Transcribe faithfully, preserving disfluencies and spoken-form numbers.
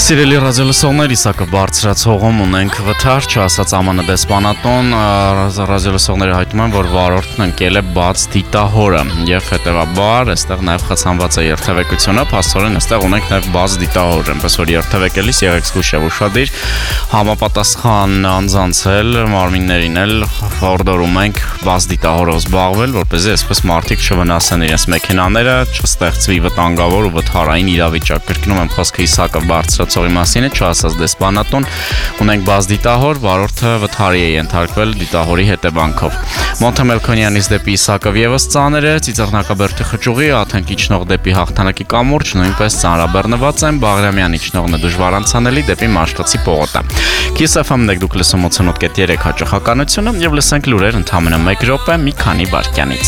Սիրելի ռադիոլսողներ, Իսակը բարձրաց հողում ունենք վթար, չասած ամանը դեսպանատոն, ռադիոլսողները հայտնում են, որ վարորդն ընկել է բաց դիտահորը եւ հետեւաբար այստեղ նաեւ խցանված է երթևեկությունը, փաստորեն այստեղ ունենք նաեւ բաց դիտահոր, այնպես որ երթևեկելիս եղեք զգուշ եւ ուշադիր, համապատասխան անձանցել, մարմիններին էլ հորդորում ենք բաց դիտահորով զբաղվել, որպեսզի այսպես մարդիկ չվնասեն իրենց մեքենաները, չստեղծվի վտանգավոր ու վթարային իրավիճակ։ Կրկնում եմ խոսքը Իսակը բարձրացողի մասին է, չասած դեսպանատոն, ունենք բաց դիտահոր, վարորդը վթարի է ենթարկվել դիտահորի հետևանքով։ Մոնթե Մելքոնյանից դեպի Իսակով եւս ծանր է, Ծիծեռնակաբերդի խճուղի, Աթենք իջնող դեպի Հաղթանակի կամուրջ նույնպես ծանրաբեռնված են, Բաղրամյան իջնողն է դժվար անցանելի դեպի Մաշտոցի պողոտը։ Kiss F M-ն եք դուք լսում ութանոթ կետ երեք հաճախականությունը եւ լսենք լուրեր ընդամենը մեկ րոպե մի քանի վայրկյանից։